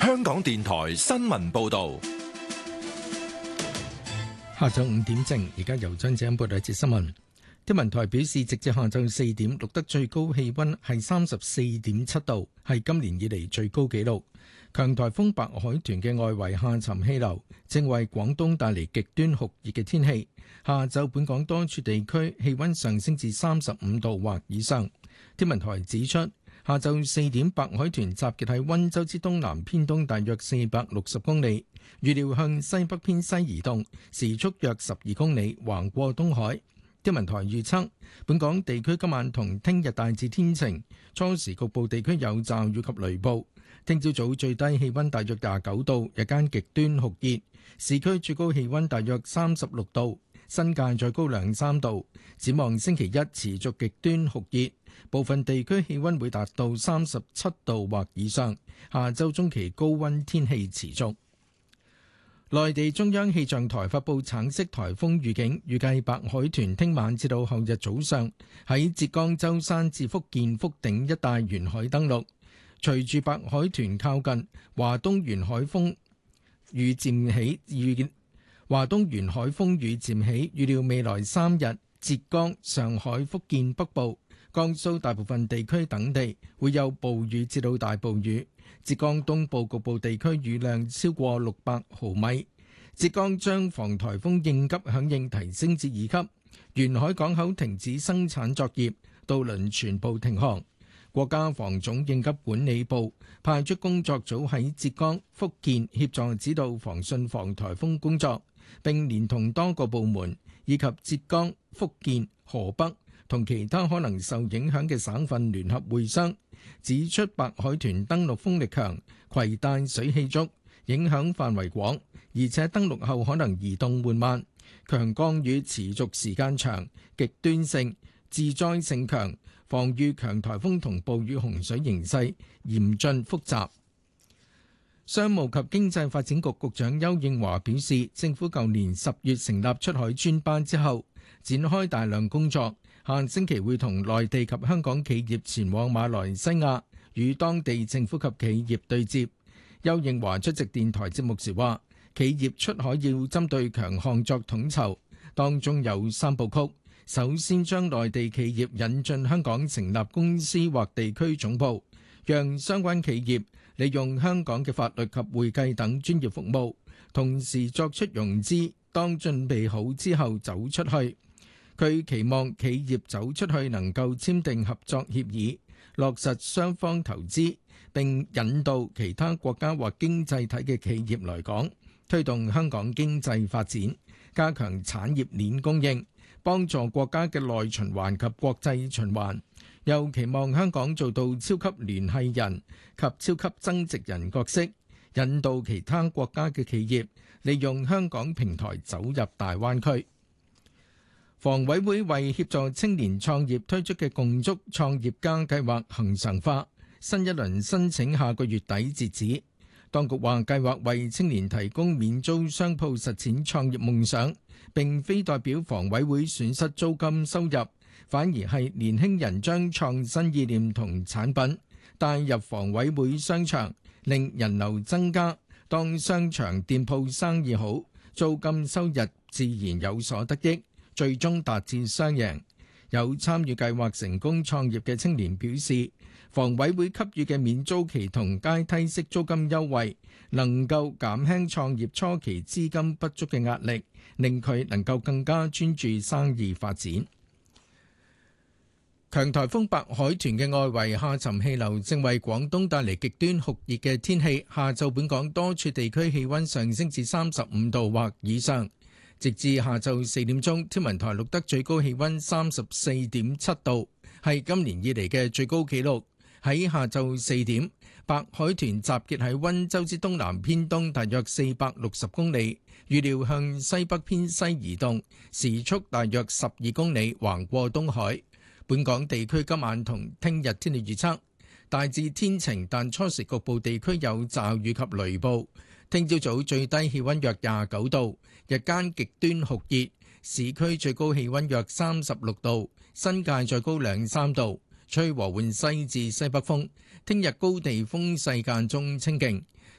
香港電台新聞報道。 下晝5點正，而家由張子欣報道一節新聞。天文台表示，直至下晝4點，錄得最高氣溫係34.7度，係今年以嚟最高紀錄。強颱風白海豚嘅外圍下沉氣流正為廣東帶嚟極端酷熱嘅天氣。下晝本港多處地區氣溫上升至35度或以上。天文台指出，下晝4點，白海豚集結喺溫州之東南偏東大約460公里，預料向西北偏西移動，時速約12公里，橫過東海。天文台預測，本港地區今晚同聽日大致天晴，初時局部地區有驟雨及雷暴。聽朝早最低氣溫大約29度，日間極端酷熱，市區最高氣溫大約36度，新界再高2-3度。展望星期一持續極端酷熱，部分地區氣溫會達到37度或以上。下週中期高溫天氣持續。內地中央氣象台發布橙色颱風預警，預計白海豚聽晚至到後日早上喺浙江舟山至福建福鼎一帶沿海登陸。隨住白海豚靠近，華東沿海風雨漸起，預料未來3日，浙江、上海、福建北部、江蘇大部分地區等地會有暴雨至到大暴雨。浙江東部局部地區雨量超過600毫米。浙江將防颱風應急響應提升至2級，沿海港口停止生產作業，渡輪全部停航。國家防總應急管理部派出工作組喺浙江、福建協助指導防汛防颱風工作，並連同多個部門以及浙江、福建、河北同其他可能受影響嘅省份聯合會商，指出白海豚登陸風力強、攜帶水氣足、影響範圍廣，而且登陸後可能移動緩慢，強降雨持續時間長，極端性、致災性強，防禦強颱風同暴雨洪水形勢嚴峻複雜。商務及經濟發展局局長邱應華表示，政府舊年10月成立出海專班之後，展開大量工作，下星期會同內地及香港企業前往馬來西亞，與當地政府及企業對接。邱應華出席電台節目時話，企業出海要針對強項作統籌，當中有3部曲。首先將內地企業引進香港成立公司或地區總部，讓相關企業利用香港嘅法律及會計等專業服務，同時作出融資。當準備好之後走出去。佢期望企業走出去能夠簽訂合作協議，落實雙方投資，並引導其他國家或經濟體嘅企業來港，推動香港經濟發展，加強產業鏈供應，幫助國家嘅內循環及國際循環。又期望香港做到超級聯繫人及超級增值人角色，引導其他國家嘅企業利用香港平台走入大灣區。房委會為協助青年創業推出嘅共築創業家計劃恆常化，新一輪申請下個月底截止。當局話計劃為青年提供免租商鋪實踐創業夢想，並非代表房委會損失租金收入，反而係年輕人將創新意念同產品帶入房委會商場，令人流增加。當商場店鋪生意好，租金收入自然有所得益，最終達至雙贏。有參與計劃成功創業嘅青年表示，房委會給予嘅免租期同階梯式租金優惠，能夠減輕創業初期資金不足嘅壓力，令佢能夠更加專注生意發展。強颱風白海豚嘅外圍下沉氣流正為廣東帶嚟極端酷熱嘅天氣，下晝本港多處地區氣溫上升至35度或以上。直至下晝4點鐘，天文台錄得最高氣溫34.7度，係今年以嚟嘅最高紀錄。喺下晝4點，白海豚集結喺溫州之東南偏東大約460公里，預料向西北偏西移動，時速大約12公里，橫過東海。本港地區今晚同聽日天氣預測，大致天晴，但初時局部地區有驟雨及雷暴。聽朝早最低氣溫約29度，日間極端酷熱，市區最高氣溫約36度，新界再高2-3度，吹和緩西至西北風。聽日高地風勢間中清勁，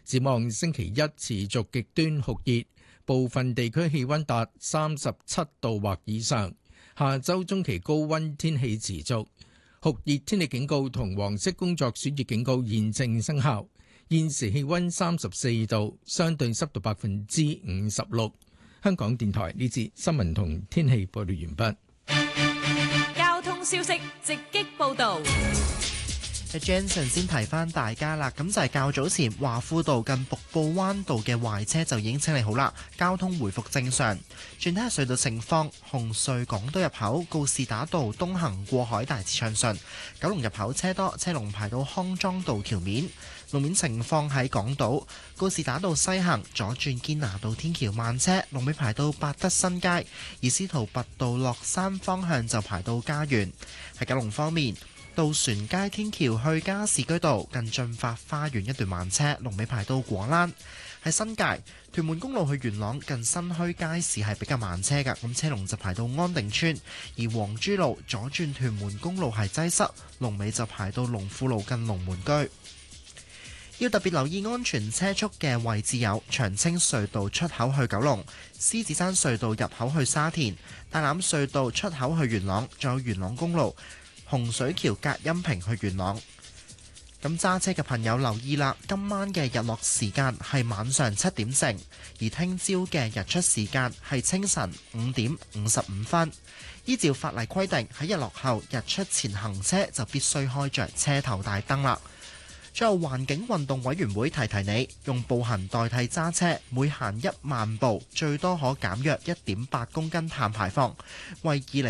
展望星期一持續極端酷熱，部分地區氣溫達37度或以上。下周中期高溫天氣持續，酷熱天氣警告同黃色工作暑熱警告現正生效。現時氣溫34度，相對濕度56%。香港電台呢節新聞同天氣報道完畢。 交通消息直擊報道。 Jensen 先提翻大家啦，咁就係較早前華富道近瀑布灣道嘅壞車就已經清理好啦，交通回復正常。轉睇下隧道情況，紅隧港島入口告士打道東行過海大致暢順，九龍入口車多，車龍排到康莊道橋面。路面情況喺港島告士打道西行左轉堅拿道天橋慢車，龍尾排到百德新街；而司徒拔道落山方向就排到嘉園。喺九龍方面，渡船街天橋去加士居道近駿發花園一段慢車，龍尾排到果欄。喺新界屯門公路去元朗近新墟街市係比較慢車㗎，咁車龍就排到安定村；而黃珠路左轉屯門公路係擠塞，龍尾就排到龍富路近龍門居。要特別留意安全車速嘅位置有長青隧道出口去九龍、獅子山隧道入口去沙田、大欖隧道出口去元朗，仲有元朗公路洪水橋隔音屏去元朗。咁揸車嘅朋友留意啦，今晚嘅日落時間係晚上7點正，而聽朝嘅日出時間係清晨5點55分。依照法例規定，喺日落後日出前行車就必須開着車頭大燈啦。最後，環境運動委員會提提你，用步行代替揸車，每行1萬步最多可減約1.8公斤碳排放，為20